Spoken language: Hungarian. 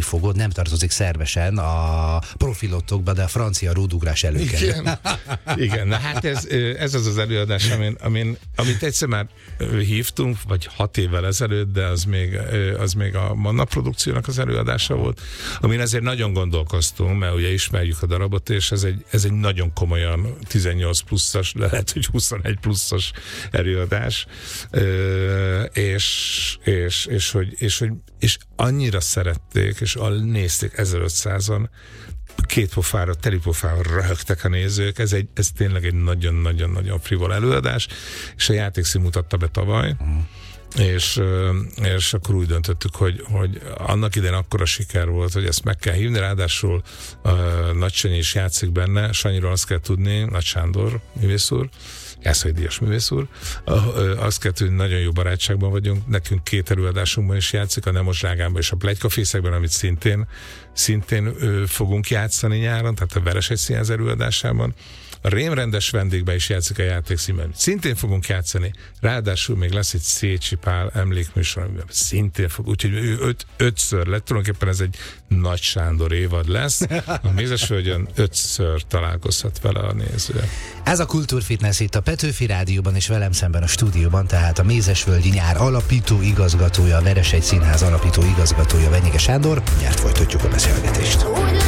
fogod, nem tartozik szervesen a profilotokba, de a francia ródugrás előkerül. Igen, na hát ez az előadás, amit egyszer már hívtunk, vagy 6 évvel ezelőtt, de az még a Manna produkciónak az előadása volt, amin ezért nagyon gondolkoztunk, mert ugye ismerjük a darabot, és ez egy nagyon komolyan 18 pluszos, de lehet, hogy 21 pluszos előadás, és annyira szerették, és nézték 1500-an, teli pofára röhögtek a nézők, ez tényleg egy nagyon-nagyon-nagyon frivol előadás, és a Játékszín mutatta be tavaly, és akkor úgy döntöttük, hogy annak idején akkora siker volt, hogy ezt meg kell hívni, ráadásul Nagy Sanyi is játszik benne, Sanyiról azt kell tudni, Nagy Sándor művész úr, Jászai Díjas művész úr, azt kell tudni, nagyon jó barátságban vagyunk, nekünk 2 előadásunkban is játszik, a Nemos Drágánban és a Pletykafészekben, amit szintén fogunk játszani nyáron, tehát a Veresegy Színház előadásában. A Rémrendes vendégben is játszik a Játékszínben. Szintén fogunk játszani. Ráadásul még lesz egy Szécsi Pál emlékműsor, amiben szintén fog. Úgyhogy ő 5-ször lett. Tulajdonképpen ez egy Nagy Sándor évad lesz. A Mézesvölgyön 5-ször találkozhat vele a néző. Ez a Kultúrfitness itt a Petőfi Rádióban, és velem szemben a stúdióban, tehát a Mézesvölgyi Nyár alapító igazgatója, a Veresegy Színház alapító igazgatója, Venyige Sándor. Mindjárt folytatjuk a beszélgetést.